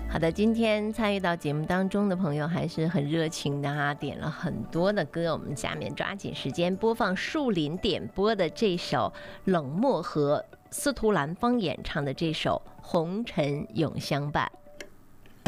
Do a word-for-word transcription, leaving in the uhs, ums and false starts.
好的，今天参与到节目当中的朋友还是很热情的哈、啊，点了很多的歌。我们下面抓紧时间播放树林点播的这首《冷漠河》，司徒兰芳演唱的这首《红尘永相伴》。